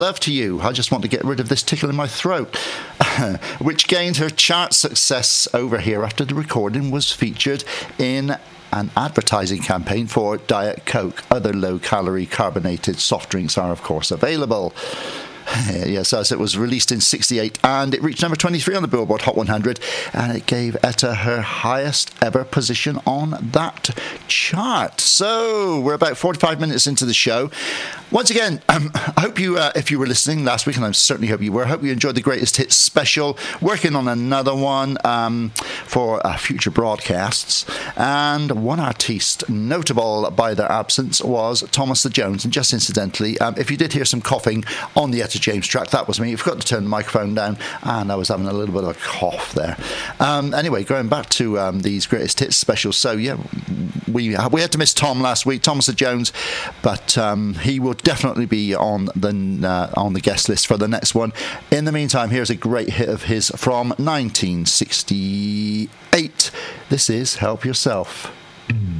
Love to You, I Just Want to Get Rid of This Tickle in My Throat, which gained her chart success over here after the recording was featured in an advertising campaign for Diet Coke. Other low-calorie carbonated soft drinks are, of course, available. Yes, as it was released in 1968, and it reached number 23 on the Billboard Hot 100, and it gave Etta her highest ever position on that chart. So we're about 45 minutes into the show. Once again, I hope you, if you were listening last week, and I certainly hope you were, I hope you enjoyed the Greatest Hits special, working on another one for future broadcasts. And one artiste notable by their absence was Thomas the Jones. And just incidentally, if you did hear some coughing on the Etta James track, that was me. I forgot to turn the microphone down, and I was having a little bit of a cough there. Anyway, going back to these Greatest Hits specials. So, yeah, we had to miss Tom last week, Thomas the Jones, but he will definitely be on the guest list for the next one. In the meantime, here's a great hit of his from 1968. This is Help Yourself.